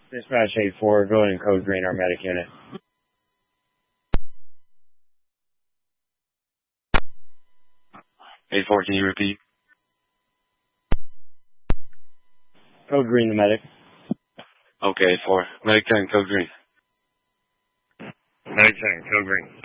Dispatch 8-4, go ahead and code green our medic unit. 8-4, can you repeat? Code green the medic. Okay, 8-4. Medic 10, code green. Medic 10, code green.